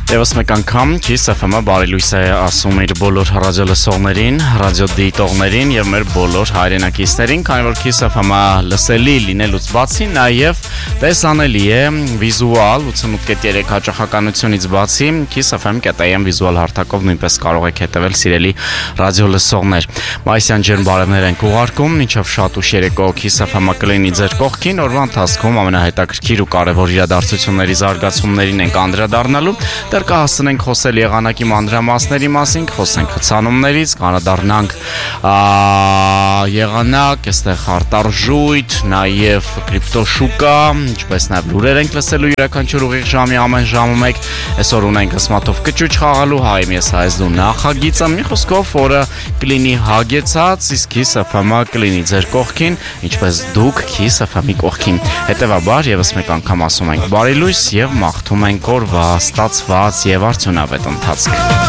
Եվս մեկ անգամ Kiss FM-ը բարի լույս է ասում իր բոլոր ռադիոլսողներին, ռադիոդիտողներին եւ մեր բոլոր հայրենակիցներին, քանի որ Kiss FM-ը լսելի լինելուց բացի նաեւ տեսանելի է վիզուալ 88.3 հաճախականությունից բացի Kiss FM.am վիզուալ հարթակով նույնպես կարող եք հետևել սիրելի ռադիոլսողներ։ Մայիսյան ջերմ բարևներ ենք ուղարկում, մինչև շատ ուշ երեկո Kiss FM-ը կլինի ձեր կողքին, օրվա ընթացքում ամենահետաքրքիր ու կարևոր իրադարձությունների զարգացումներին ենք անդրադառնալու։ Դեռ կհասցնենք խոսել եղանակի մանրամասների մասին, խոսենք հցանումներից, կանադառնանք եղանակ, այստեղ արտարժույթ, նաև կրիպտոշուկա, ինչպես նաև լուրեր ենք լսելու յուրաքանչյուր ուղիղ ժամի ամեն ժամում եք։ Այսօր ունենք ըսմաթով կճուճ խաղալու հայ ես հայզդու նախագիծը, մի խոսքով օրը կլինի հագեցած, իսկ Kiss FM-ը կլինի ձեր կողքին, ինչպես դուք Kiss FM-ի կողքին։ Հետևաբար եւս մեկ անգամ ասում ենք բարի լույս եւ մաղթում ենք օրվա ստացված եւ արդյունավետ ընթացք։